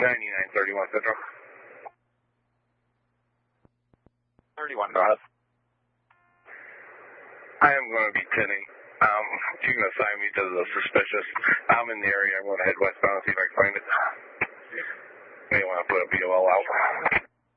9931 Central. 31, go ahead. I am going to be 10-8. You can assign me to the suspicious. I'm in the area. I'm going to head westbound and see if I can